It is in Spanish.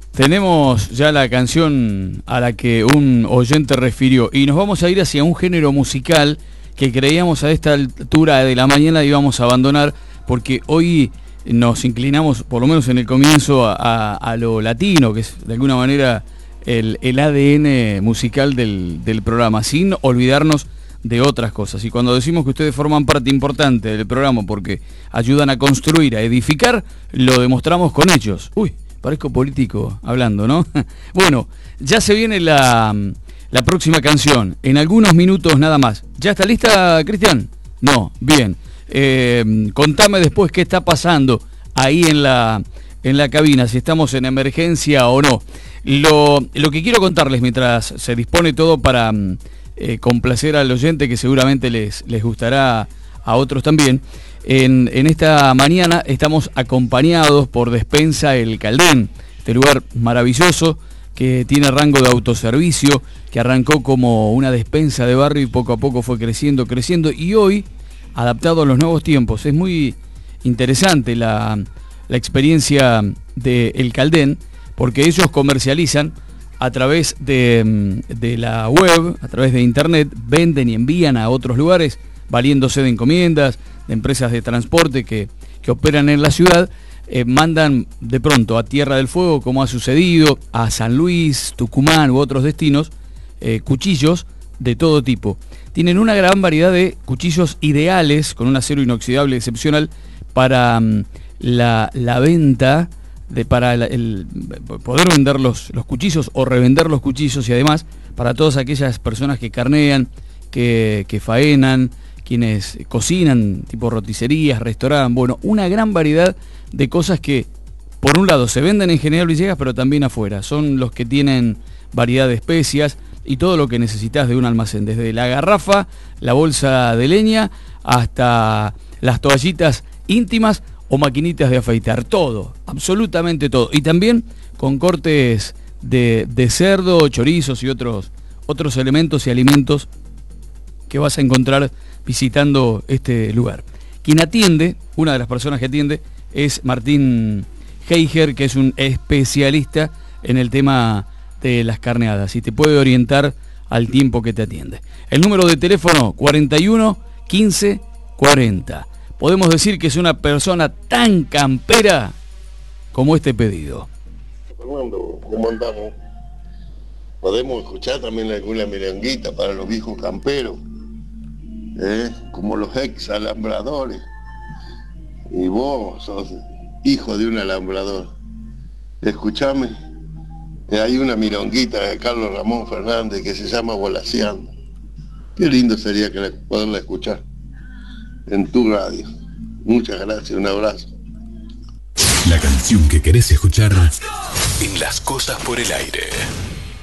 Tenemos ya la canción a la que un oyente refirió y nos vamos a ir hacia un género musical que creíamos a esta altura de la mañana íbamos a abandonar porque hoy nos inclinamos, por lo menos en el comienzo, a lo latino, que es de alguna manera el ADN musical del programa, sin olvidarnos de otras cosas. Y cuando decimos que ustedes forman parte importante del programa porque ayudan a construir, a edificar, lo demostramos con hechos. Uy, parezco político hablando, ¿no? Bueno, ya se viene la próxima canción, en algunos minutos nada más. ¿Ya está lista, Cristian? No, bien. Contame después qué está pasando ahí en la cabina, si estamos en emergencia o no. Lo que quiero contarles mientras se dispone todo para complacer al oyente, que seguramente les gustará a otros también. En esta mañana estamos acompañados por Despensa El Caldén, este lugar maravilloso que tiene rango de autoservicio, que arrancó como una despensa de barrio y poco a poco fue creciendo y hoy, adaptado a los nuevos tiempos, es muy interesante la experiencia de El Caldén, porque ellos comercializan a través de la web, a través de internet, venden y envían a otros lugares, valiéndose de encomiendas, de empresas de transporte que operan en la ciudad, mandan de pronto a Tierra del Fuego, como ha sucedido, a San Luis, Tucumán u otros destinos, cuchillos de todo tipo. Tienen una gran variedad de cuchillos ideales, con un acero inoxidable excepcional, para la venta, para poder vender los cuchillos o revender los cuchillos, y además para todas aquellas personas que carnean, que faenan, quienes cocinan, tipo roticerías, restaurantes, bueno, una gran variedad de cosas que por un lado se venden en General Villegas, pero también afuera. Son los que tienen variedad de especias y todo lo que necesitas de un almacén, desde la garrafa, la bolsa de leña, hasta las toallitas íntimas o maquinitas de afeitar, todo, absolutamente todo. Y también con cortes de cerdo, chorizos y otros elementos y alimentos que vas a encontrar visitando este lugar. Quien atiende, una de las personas que atiende, es Martín Heiger, que es un especialista en el tema de las carneadas y te puede orientar al tiempo que te atiende. El número de teléfono 41 15 40. Podemos decir que es una persona tan campera como este pedido. Fernando, ¿cómo andamos? Podemos escuchar también alguna merenguita para los viejos camperos, como los ex alambradores. Y vos sos hijo de un alambrador. Escuchame, hay una milonguita de Carlos Ramón Fernández que se llama Volaseando. Qué lindo sería poderla escuchar en tu radio. Muchas gracias, un abrazo. La canción que querés escuchar en Las Cosas por el Aire.